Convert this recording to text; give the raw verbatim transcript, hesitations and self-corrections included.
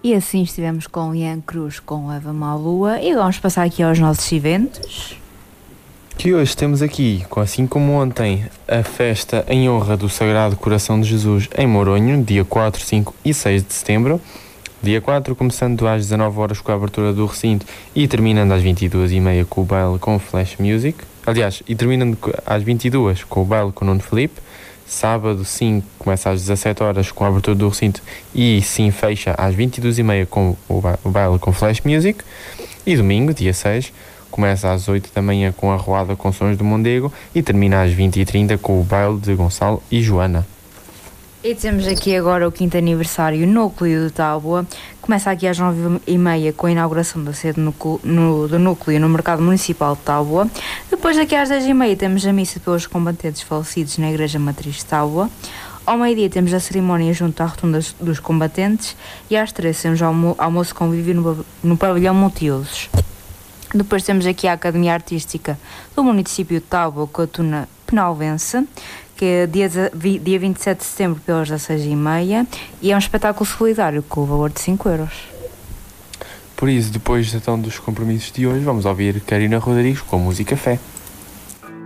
E assim estivemos com Ian Cruz com Leva-me à Lua e vamos passar aqui aos nossos eventos. Que hoje temos aqui, assim como ontem, a festa em honra do Sagrado Coração de Jesus em Moronho, dia quatro, cinco e seis de setembro. Dia quatro, começando às dezanove horas com a abertura do recinto e terminando às vinte e duas e meia com o baile com Flash Music. Aliás, e terminando às vinte e duas com o baile com Nuno Felipe. Sábado, sim, começa às dezassete horas com a abertura do recinto e sim fecha às vinte e duas e meia com o, ba- o baile com Flash Music. E domingo, dia seis, começa às oito da manhã com a Arruada com Sons do Mondego e termina às vinte e trinta com o baile de Gonçalo e Joana. E temos aqui agora o quinto aniversário Núcleo de Tábua. Começa aqui às nove e meia com a inauguração da sede no, no, do Núcleo no Mercado Municipal de Tábua. Depois daqui às dez e meia temos a missa pelos combatentes falecidos na Igreja Matriz de Tábua. Ao meio-dia temos a cerimónia junto à rotunda dos combatentes e às três temos almo almoço convívio no, no pavilhão multiusos. Depois temos aqui a Academia Artística do município de Tábua com a Tuna Penalvense, que é dia, dia vinte e sete de setembro pelas dezasseis e meia e é um espetáculo solidário com o valor de cinco euros. Por isso, depois então dos compromissos de hoje, vamos ouvir Karina Rodrigues com Música Fé.